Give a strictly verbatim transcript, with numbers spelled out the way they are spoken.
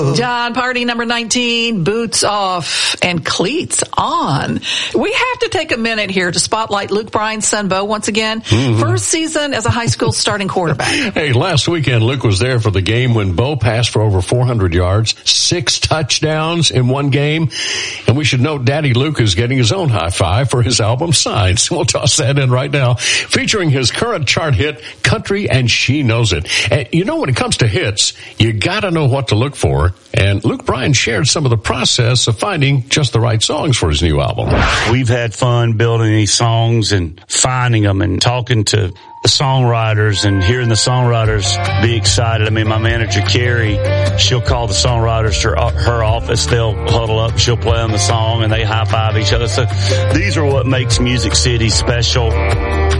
John, party number nineteen, boots off and cleats on. We have to take a minute here to spotlight Luke Bryan's son, Bo, once again. Mm-hmm. First season as a high school starting quarterback. Hey, last weekend, Luke was there for the game when Bo passed for over four hundred yards, six touchdowns in one game. And we should note Daddy Luke is getting his own high five for his album Signs. We'll toss that in right now. Featuring his current chart hit, Country and She Knows It. And you know, when it comes to hits, you gotta know what to look for. And Luke Bryan shared some of the process of finding just the right songs for his new album. We've had fun building these songs and finding them and talking to the songwriters and hearing the songwriters be excited. I mean, my manager, Carrie, she'll call the songwriters to her, her office. They'll huddle up, she'll play on the song, and they high-five each other. So these are what makes Music City special.